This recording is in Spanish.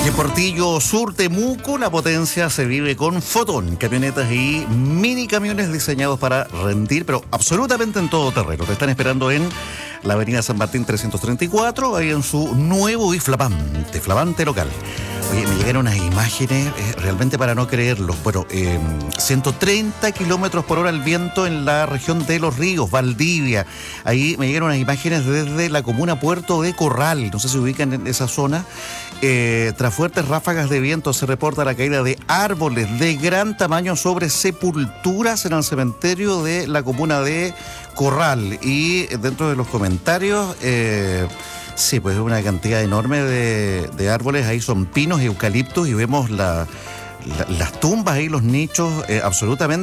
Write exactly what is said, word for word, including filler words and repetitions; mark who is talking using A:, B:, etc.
A: En Portillo Sur, Temuco, la potencia se vive con Fotón, camionetas y mini camiones diseñados para rendir, pero absolutamente en todo terreno. Te están esperando en la avenida San Martín trescientos treinta y cuatro, ahí en su nuevo y flamante, flamante local. Oye, me llegaron unas imágenes eh, realmente para no creerlo. Bueno, eh, ciento treinta kilómetros por hora el viento en la región de Los Ríos, Valdivia. Ahí me llegaron unas imágenes desde la comuna Puerto de Corral. No sé si ubican en esa zona. Eh, tras fuertes ráfagas de viento se reporta la caída de árboles de gran tamaño sobre sepulturas en el cementerio de la comuna de Corral. Y dentro de los comentarios... Eh, Sí, pues es una cantidad enorme de, de árboles, ahí son pinos y eucaliptos y vemos la, la, las tumbas ahí, los nichos, eh, absolutamente